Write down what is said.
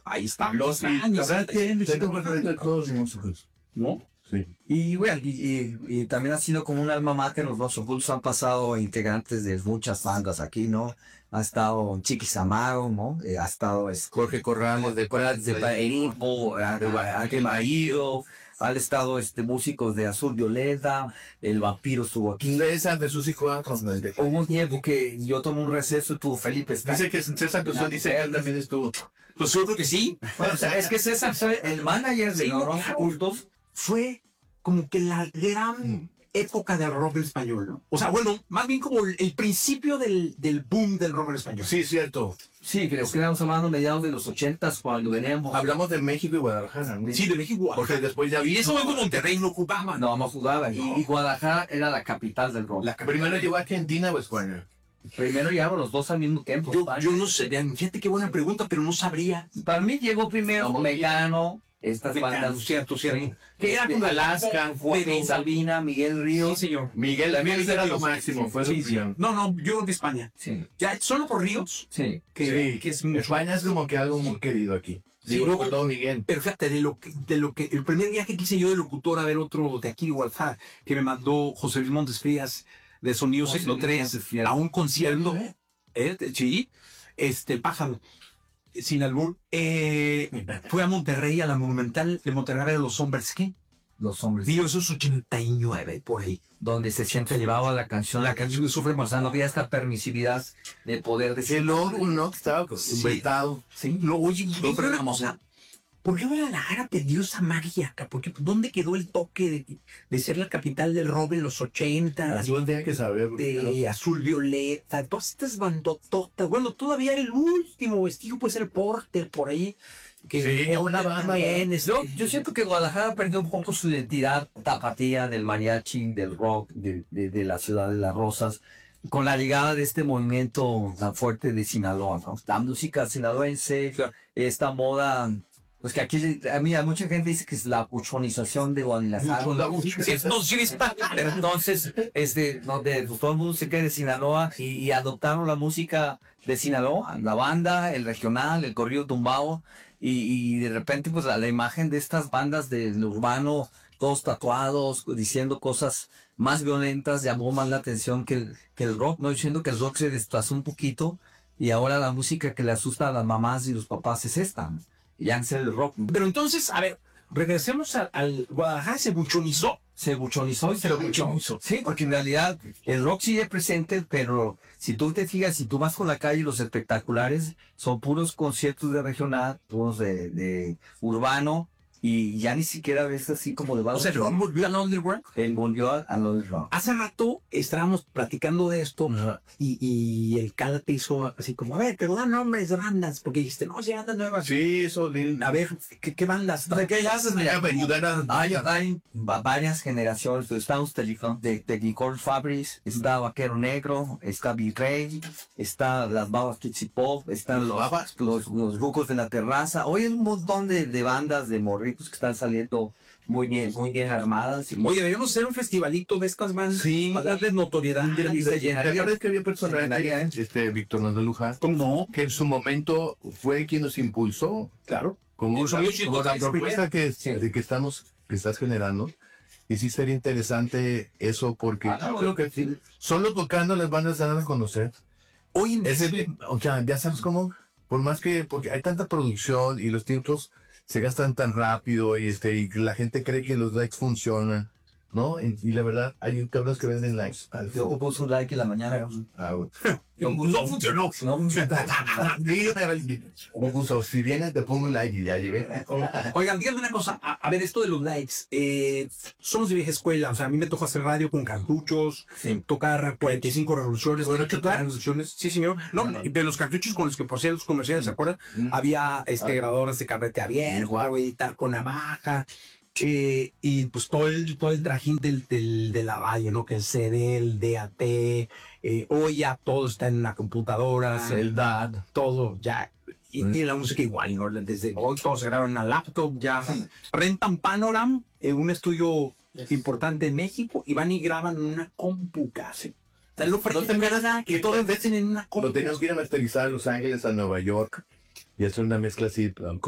ahí están los La años. verdad que tengo referente a todos los músicos. ¿No? Sí. Y bueno, y también ha sido como un alma mater. Los Los Bulls han pasado integrantes de muchas bandas aquí, ¿no? Ha estado Chiquis Amaro, ¿no? Ha estado Jorge Corrales de Paeripo, Ángel Maído, han estado músicos de Azul Violeta, El Vampiro estuvo aquí. César de sus hijos. Hubo un tiempo que yo tomé un receso y tuvo Felipe Escala. Dice que César Cruzón dice que él también estuvo. Pues yo creo que sí. Bueno, o sea, es que César, ¿sabe? El manager de los Cultos, Fue como que la gran época del rock en español, ¿no? O sea, bueno, más bien como el principio del boom del rock en español. Sí, cierto. sí, creo que estamos hablando mediados de los 80s cuando veníamos. Hablamos de México y Guadalajara, ¿no? Sí, de México. Porque después ya Y eso fue como Monterrey, no ocupaba. No, no jugaba. Y Guadalajara era la capital del rock. Primero llegó a Argentina o España. Primero llegaron los dos al mismo tiempo. Yo no sé, fíjate qué buena pregunta, pero no sabría. Para mí llegó primero Mecano, estas Mecano, bandas. cierto. Que era Este, como Alaska, pero- Sabina, Miguel Sí, Ríos. señor. Miguel también era lo máximo, fue su Sí, sí. opción. No, yo de España. Sí, Ya solo por Ríos, sí. que Sí, es mucho. España es como que algo muy querido aquí. Sí, Digo, luego- por todo Miguel. Pero fíjate, el primer viaje que hice yo de locutor a ver otro de aquí de Guadalajara, que me mandó José Luis Montes Frías de Sonido José 103 Luis Montes Frías. a un concierto, sí, Pájaro, sin albur, fue a Monterrey, a la Monumental de Monterrey de los Hombres, ¿qué? Los hombres. Digo, eso es 89, por ahí. Donde se siempre llevaba la canción de Sufre o sea, no había esta permisividad de poder decir. El oro, ¿no? Que estaba inventado. Sí, no, oye, No, pero vamos a- ¿por qué Guadalajara perdió esa magia acá? Porque ¿dónde quedó el toque de ser la capital del rock en los 80? Azul tenía que saber. De Azul Violeta, todas estas bandototas. Bueno, todavía el último vestigio puede ser Porter por ahí. Que Sí, una banda bien. Yo siento que Guadalajara perdió un poco su identidad tapatía del mariachi, del rock, de la ciudad de las rosas, con la llegada de este movimiento tan fuerte de Sinaloa, ¿no? La música sinaloense, esta moda, pues que aquí a mucha gente dice que es la puchonización de Guadalajara. Pero entonces, pues, todo el mundo se queda de Sinaloa y adoptaron la música de Sinaloa, la banda, el regional, el corrido tumbado, y de repente, pues, la imagen de estas bandas del urbano, todos tatuados, diciendo cosas más violentas, llamó más la atención que el rock, no diciendo que el rock se desplazó un poquito, y ahora la música que le asusta a las mamás y los papás es esta, ¿no? Ya en ser el rock. Pero entonces, a ver, regresemos al Guadalajara, se buchonizó. Se buchonizó y se lo buchonizó. Sí, porque en realidad el rock sigue presente, pero si tú te fijas, si tú vas por la calle, los espectaculares son puros conciertos de regional, puros de urbano, y ya ni siquiera ves así como de O sea, el rock volvió al underground. el mundial a lo del rock. Hace rato estábamos platicando de esto y el Cala te hizo así como, a ver, pero da nombres de bandas, porque dijiste, no, si bandas nuevas. Sí, eso. A ver, ¿qué bandas? ¿De qué haces? Para ayudar a... Hay varias generaciones. Está de Nicole Fabris, está Vaquero Negro, está Virrey, está las Babas Kids y Pop, están los Rucos de la Terraza. Hoy hay un montón de bandas de morritos que están saliendo muy bien armadas. Oye, deberíamos hacer un festivalito de estas bandas para darles notoriedad. Ya ves que había personajes, Víctor Manuel Luján, ¿Cómo no? que en su momento fue quien nos impulsó, Claro. como Eso la, yo siento como la que es propuesta que Sí. estás generando. Y sí sería interesante eso, porque creo que sí, solo tocando las bandas se dan a conocer. Hoy en O sea, ya sabes cómo, por más que, porque hay tanta producción y los tiempos se gastan tan rápido y la gente cree que los likes funcionan, ¿no? Y la verdad, hay cabros que venden likes. Yo puse un like en la mañana. Bueno. no funcionó. Me puso, si vienes te pongo un like y ya llegué. Oigan, díganme una cosa. A ver, esto de los likes. Somos de vieja escuela. O sea, a mí me tocó hacer radio con cartuchos, tocar 45 revoluciones. Bueno, ¿qué tal? Revoluciones. Sí, señor. No, de los cartuchos con los que por los comerciales, ¿se acuerdan? Había grabadoras de carrete abierto, editar con navaja. Y pues todo el trajín de la valle, ¿no? Que el CD, el DAT, hoy ya todo está en una computadora, el DAT, todo ya. Y la música igual, ¿no? Desde hoy todo se graba en una laptop, ya rentan Panoram, un estudio importante en México, y van y graban en una compu casi. No te enganas Que todo inventen en una compu. Lo teníamos que ir a masterizar a Los Ángeles, a Nueva York y hacer una mezcla así